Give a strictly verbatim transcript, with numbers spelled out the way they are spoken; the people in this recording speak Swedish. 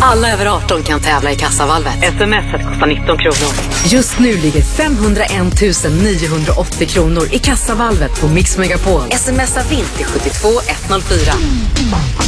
Alla över arton kan tävla i Kassavalvet. Sms:et kostar nitton kronor. Just nu ligger femhundraett tusen niohundraåttio kronor i Kassavalvet på Mix Megapol. Smsa vint till sju två ett noll fyra.